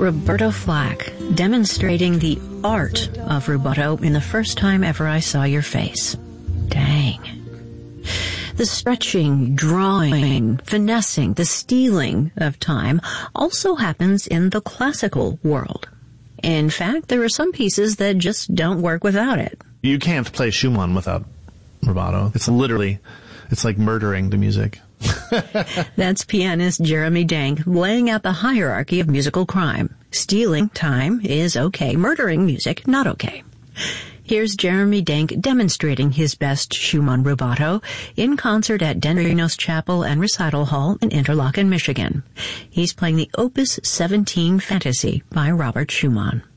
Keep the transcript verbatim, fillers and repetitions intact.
Roberto Flack, demonstrating the art of rubato in the first time ever I saw your face. Dang. The stretching, drawing, finessing, the stealing of time also happens in the classical world. In fact, there are some pieces that just don't work without it. You can't play Schumann without rubato. It's literally, it's like murdering the music. That's pianist Jeremy Denk laying out the hierarchy of musical crime. Stealing time is okay. Murdering music, not okay. Here's Jeremy Denk demonstrating his best Schumann rubato in concert at Dendrinos Chapel and Recital Hall in Interlochen, Michigan. He's playing the Opus seventeen Fantasy by Robert Schumann.